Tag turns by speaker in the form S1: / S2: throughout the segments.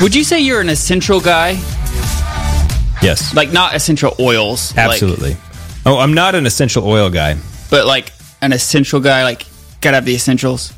S1: Would you say you're an essential guy?
S2: Yes.
S1: Like, not essential oils.
S2: Absolutely. I'm not an essential oil guy.
S1: But like an essential guy, like, gotta have the essentials.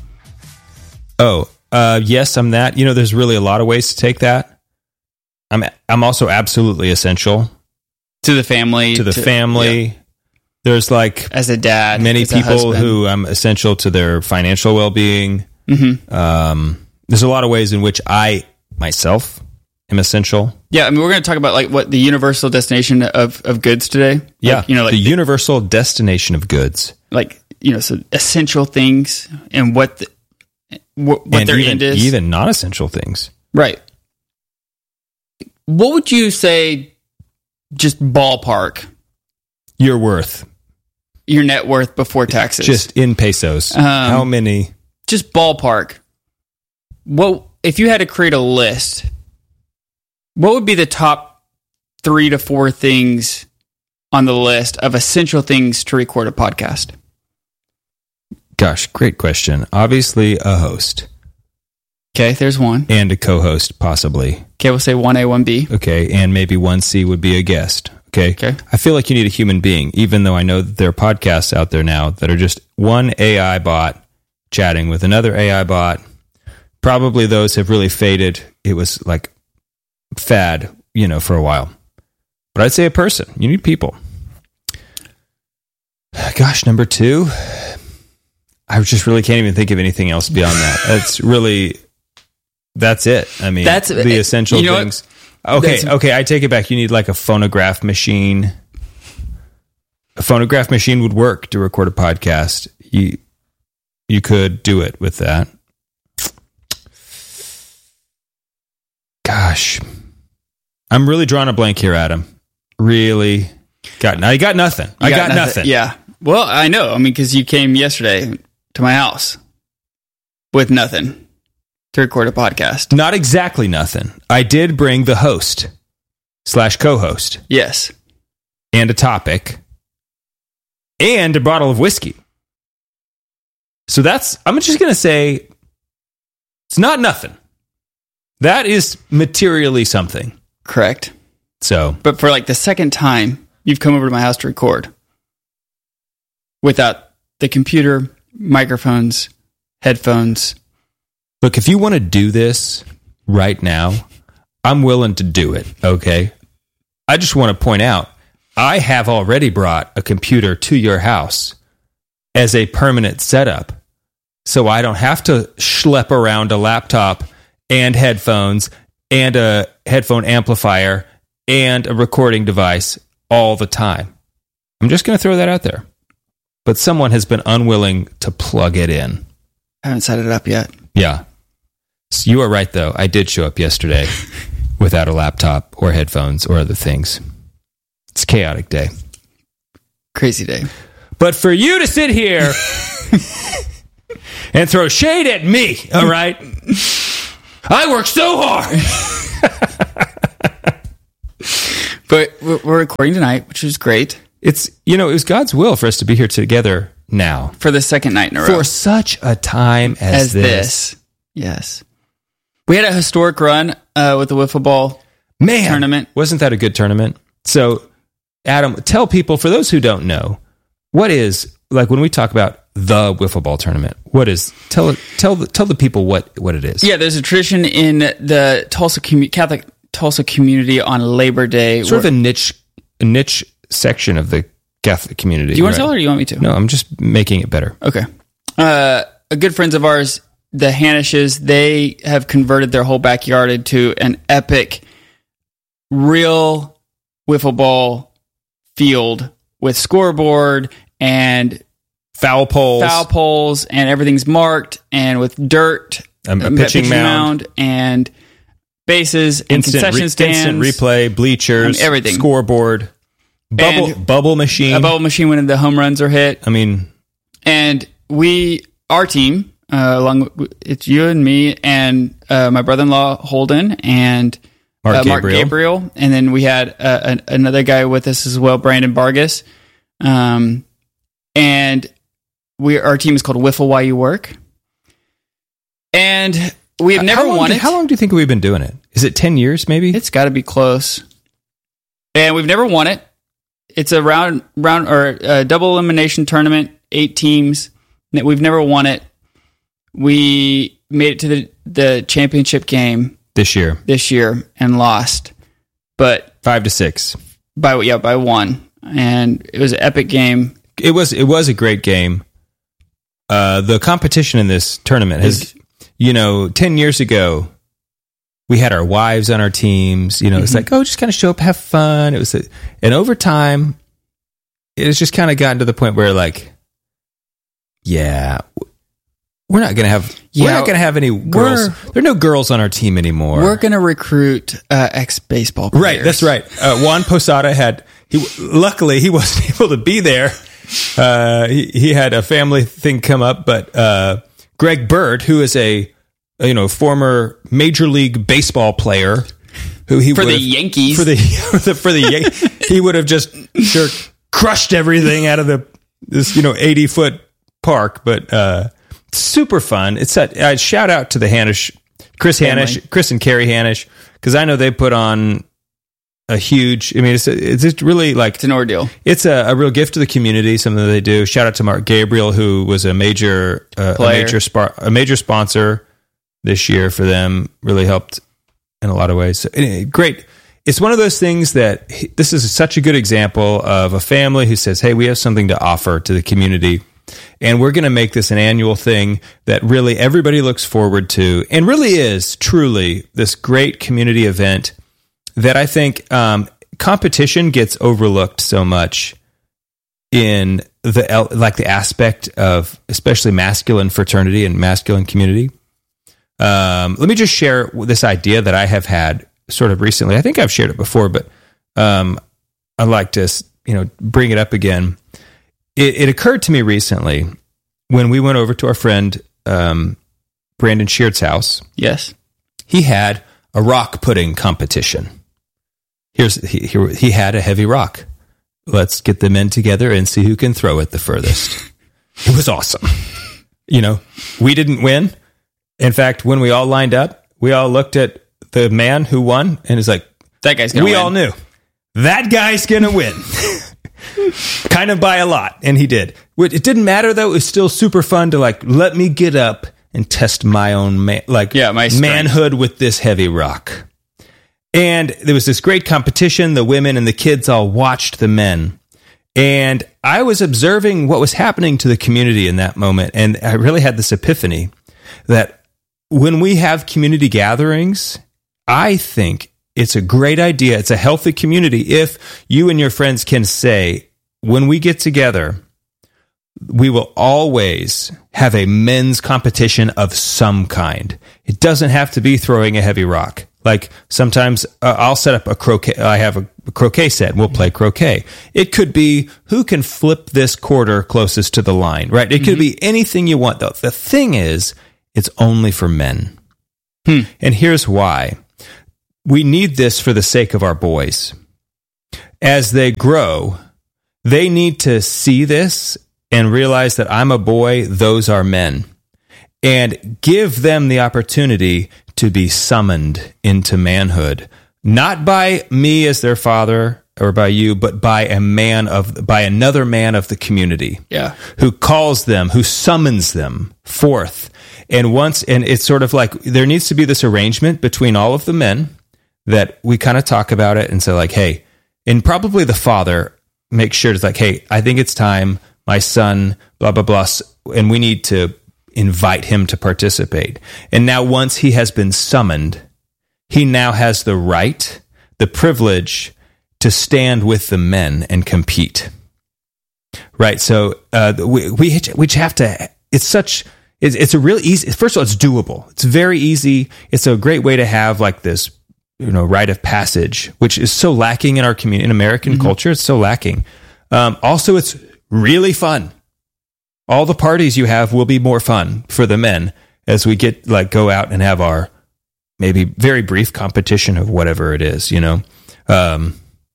S2: Yes, I'm that. There's really a lot of ways to take that. I'm also absolutely essential.
S1: To the family.
S2: Yeah. There's like...
S1: As a dad.
S2: Many
S1: as a
S2: people
S1: husband.
S2: who I'm essential to their financial well-being.
S1: Mm-hmm.
S2: There's a lot of ways in which I, myself, am essential.
S1: Yeah, I mean, we're going to talk about like what the universal destination of goods today.
S2: Yeah,
S1: like,
S2: the universal destination of goods.
S1: Like, so essential things and what their end is.
S2: Even non-essential things.
S1: Right. What would you say, just ballpark,
S2: your
S1: net worth before taxes?
S2: Just in pesos. How many?
S1: Just ballpark. Well, if you had to create a list, what would be the top 3 to 4 things on the list of essential things to record a podcast?
S2: Gosh, great question. Obviously, a host.
S1: Okay, there's one.
S2: And a co-host, possibly.
S1: Okay, we'll say 1A, 1B.
S2: Okay, and maybe 1C would be a guest. Okay. I feel like you need a human being, even though I know that there are podcasts out there now that are just one AI bot chatting with another AI bot. Probably those have really faded. It was like fad, for a while. But I'd say a person. You need people. Gosh, number 2. I just really can't even think of anything else beyond that. That's it. I mean, that's the essential things. Okay, I take it back. You need like a phonograph machine. A phonograph machine would work to record a podcast. You could do it with that. Gosh. I'm really drawing a blank here, Adam. Really. I got nothing. I got nothing.
S1: Yeah. Well, I know. I mean, because you came yesterday to my house with nothing to record a podcast.
S2: Not exactly nothing. I did bring the host / co-host.
S1: Yes.
S2: And a topic. And a bottle of whiskey. So I'm just going to say, it's not nothing. That is materially something.
S1: Correct.
S2: So.
S1: But for like the second time, you've come over to my house to record without the computer, microphones, headphones.
S2: Look, if you want to do this right now, I'm willing to do it, okay? I just want to point out, I have already brought a computer to your house as a permanent setup, so I don't have to schlep around a laptop and headphones and a headphone amplifier and a recording device all the time. I'm just going to throw that out there. But someone has been unwilling to plug it in.
S1: I haven't set it up yet.
S2: Yeah. So you are right, though. I did show up yesterday without a laptop or headphones or other things. It's a chaotic day.
S1: Crazy day.
S2: But for you to sit here and throw shade at me, all right? I work so hard.
S1: But we're recording tonight, which is great.
S2: It was God's will for us to be here together now.
S1: For the second night in a row.
S2: For such a time as this.
S1: Yes. We had a historic run with the wiffle ball tournament.
S2: Wasn't that a good tournament? So, Adam, tell people, for those who don't know, what is, like when we talk about the wiffle ball tournament, what is, tell the people what it is.
S1: Yeah, there's a tradition in the Catholic Tulsa community on Labor Day.
S2: Sort of a niche section of the Catholic community.
S1: Do you want to tell or do you want me to?
S2: No, I'm just making it better.
S1: Okay. Good friends of ours, the Hanishes, they have converted their whole backyard into an epic, real wiffle ball field with scoreboard and
S2: foul poles
S1: and everything's marked and with dirt,
S2: a pitching mound
S1: and bases and concession stands,
S2: instant replay, bleachers,
S1: everything,
S2: scoreboard, bubble machine.
S1: A bubble machine when the home runs are hit.
S2: I mean,
S1: and our team, it's you and me and my brother-in-law Holden and Mark Gabriel, and then we had another guy with us as well, Brandon Vargas, and our team is called Wiffle While You Work. And We have never won it.
S2: How long do you think we've been doing it? Is it 10 years, maybe?
S1: It's got to be close. And we've never won it. It's a round or a double elimination tournament, 8 teams. We've never won it. We made it to the championship game
S2: this year
S1: and lost, but
S2: 5-6
S1: by 1. And it was an epic game.
S2: It was a great game. The competition in this tournament has, 10 years ago, we had our wives on our teams. It's like, just kind of show up, have fun. And over time, it has just kind of gotten to the point where, like, yeah, we're not gonna have any girls. There are no girls on our team anymore.
S1: We're gonna recruit ex-baseball players.
S2: Right, that's right. Juan Posada luckily he wasn't able to be there. He had a family thing come up, but Greg Bird, who is a former Major League Baseball player, who he
S1: for the Yankees,
S2: he would have just crushed everything out of this 80-foot park, but super fun. It's a shout out to the Hanisch, Chris and Carrie Hanisch, because I know they put on a huge. I mean, it's just really like
S1: it's an ordeal.
S2: It's a real gift to the community. Something that they do. Shout out to Mark Gabriel, who was a major sponsor this year for them. Really helped in a lot of ways. So, great. It's one of those things that this is such a good example of a family who says, "Hey, we have something to offer to the community, and we're going to make this an annual thing that really everybody looks forward to, and really is truly this great community event." That I think competition gets overlooked so much in the aspect of especially masculine fraternity and masculine community. Let me just share this idea that I have had sort of recently. I think I've shared it before, but I'd like to bring it up again. It occurred to me recently when we went over to our friend Brandon Sheard's house.
S1: Yes,
S2: he had a rock pudding competition. He had a heavy rock. Let's get the men together and see who can throw it the furthest. It was awesome. We didn't win. In fact, when we all lined up, we all looked at the man who won and is like,
S1: that guy's going to win.
S2: We all knew that guy's going to win. Kind of by a lot. And he did. It didn't matter though. It was still super fun to let me get up and test my own manhood with this heavy rock. And there was this great competition. The women and the kids all watched the men. And I was observing what was happening to the community in that moment. And I really had this epiphany that when we have community gatherings, I think it's a great idea. It's a healthy community if you and your friends can say, when we get together, we will always have a men's competition of some kind. It doesn't have to be throwing a heavy rock. Like sometimes I'll set up a croquet. I have a croquet set and we'll play croquet. It could be who can flip this quarter closest to the line, right? It could be anything you want though. The thing is, it's only for men. And here's why. We need this for the sake of our boys. As they grow, they need to see this and realize that I'm a boy, those are men. And give them the opportunity to be summoned into manhood, not by me as their father or by you, but by another man of the community, who calls them, who summons them forth. And it's sort of like there needs to be this arrangement between all of the men that we kind of talk about it and say like, hey, and probably the father makes sure it's like, hey, I think it's time, my son, blah, blah, blah, and we need to invite him to participate. And now once he has been summoned, he now has the right, the privilege to stand with the men and compete. Right? So we have to, it's a really easy, first of all, it's doable. It's very easy. It's a great way to have like this, rite of passage, which is so lacking in our community, in American culture. It's so lacking. Also, it's really fun. All the parties you have will be more fun for the men as we go out and have our maybe very brief competition of whatever it is, So the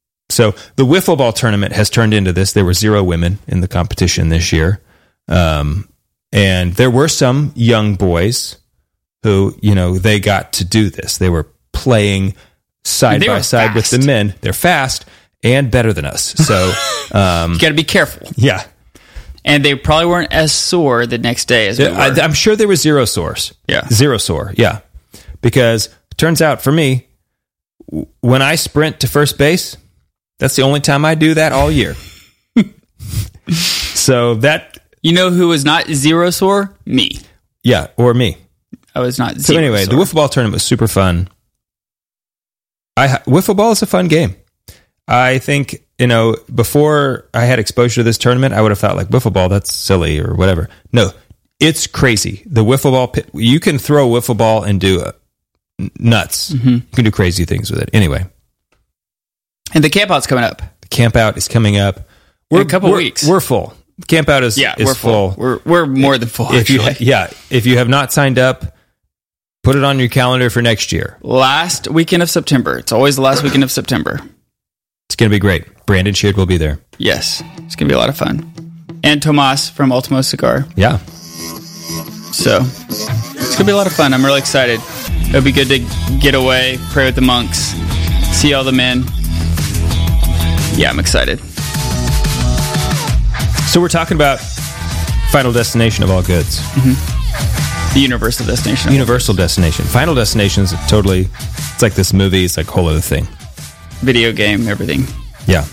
S2: wiffle ball tournament has turned into this. There were 0 women in the competition this year. And there were some young boys, who, they got to do this. They were playing side by side with the men. They're fast and better than us. So
S1: you got to be careful.
S2: Yeah.
S1: And they probably weren't as sore the next day as we were.
S2: I'm sure there was zero sores.
S1: Yeah.
S2: Zero sore. Yeah. Because it turns out for me, when I sprint to first base, that's the only time I do that all year. So that...
S1: You know who was not zero sore? Me.
S2: Yeah, or me.
S1: I was not zero
S2: So anyway,
S1: sore.
S2: the wiffle ball tournament was super fun. Wiffle ball is a fun game. I think, before I had exposure to this tournament, I would have thought like wiffle ball, that's silly or whatever. No, it's crazy. The wiffle ball, you can throw a wiffle ball and do nuts. Mm-hmm. You can do crazy things with it. Anyway.
S1: And the camp out's coming up.
S2: The camp out is coming up.
S1: In a couple weeks.
S2: We're full. Camp out is
S1: we're full. We're more than full, actually.
S2: If you have not signed up, put it on your calendar for next year.
S1: Last weekend of September. It's always the last weekend of September.
S2: It's going to be great. Brandon Sheard will be there.
S1: Yes. It's going to be a lot of fun. And Tomas from Ultimo Cigar.
S2: Yeah.
S1: So, it's going to be a lot of fun. I'm really excited. It'll be good to get away, pray with the monks, see all the men. Yeah, I'm excited.
S2: So we're talking about Final Destination of all goods.
S1: Mm-hmm. The universal destination.
S2: Universal destination. Final Destination is totally, it's like this movie. It's like a whole other thing.
S1: Video game, everything.
S2: Yeah.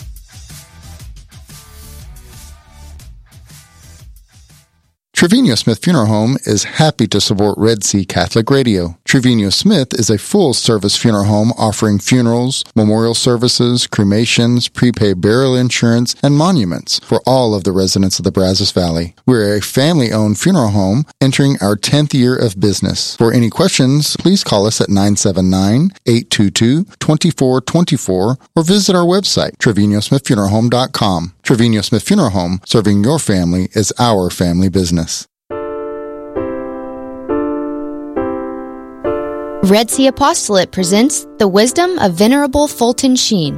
S3: Trevino Smith Funeral Home is happy to support Red Sea Catholic Radio. Trevino Smith is a full-service funeral home offering funerals, memorial services, cremations, prepaid burial insurance, and monuments for all of the residents of the Brazos Valley. We're a family-owned funeral home entering our 10th year of business. For any questions, please call us at 979-822-2424 or visit our website, TrevinoSmithFuneralHome.com. Trevino Smith Funeral Home, serving your family is our family business.
S4: Red Sea Apostolate presents The Wisdom of Venerable Fulton Sheen.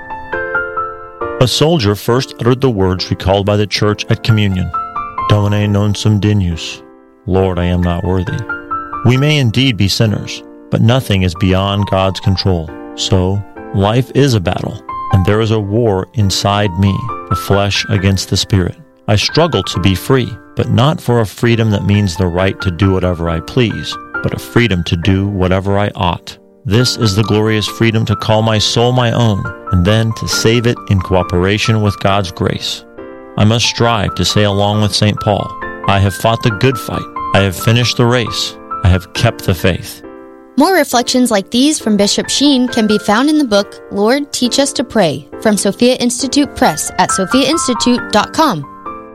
S5: A soldier first uttered the words recalled by the church at communion, Domine non sum dignus, Lord, I am not worthy. We may indeed be sinners, but nothing is beyond God's control. So, life is a battle, and there is a war inside me, the flesh against the spirit. I struggle to be free, but not for a freedom that means the right to do whatever I please, but a freedom to do whatever I ought. This is the glorious freedom to call my soul my own, and then to save it in cooperation with God's grace. I must strive to say along with St. Paul, I have fought the good fight, I have finished the race, I have kept the faith.
S4: More reflections like these from Bishop Sheen can be found in the book, Lord, Teach Us to Pray, from Sophia Institute Press at sophiainstitute.com.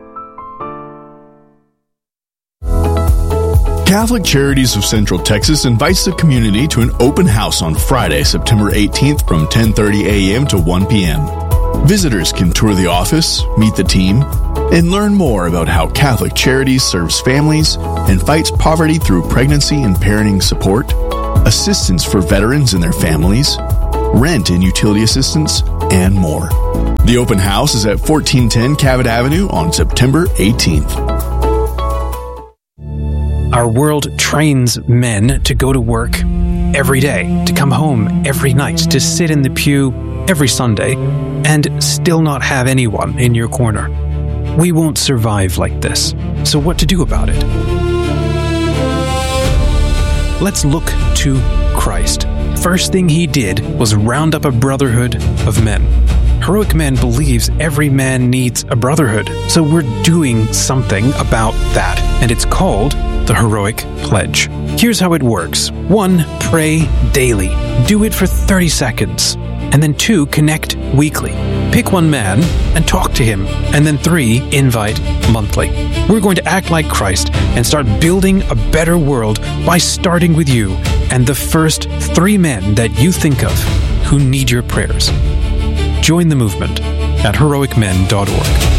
S6: Catholic Charities of Central Texas invites the community to an open house on Friday, September 18th from 10:30 a.m. to 1 p.m. Visitors can tour the office, meet the team, and learn more about how Catholic Charities serves families and fights poverty through pregnancy and parenting support, assistance for veterans and their families, rent and utility assistance, and more. The open house is at 1410 Cabot Avenue on September 18th.
S7: Our world trains men to go to work every day, to come home every night, to sit in the pew every Sunday, and still not have anyone in your corner. We won't survive like this. So what to do about it? Let's look to Christ. First thing he did was round up a brotherhood of men. Heroic Men believes every man needs a brotherhood, so we're doing something about that, and it's called the Heroic Pledge. Here's how it works. 1. Pray daily. Do it for 30 seconds. And then 2. Connect weekly. Pick one man and talk to him. And then 3. Invite monthly. We're going to act like Christ and start building a better world by starting with you and the first 3 men that you think of who need your prayers. Join the movement at heroicmen.org.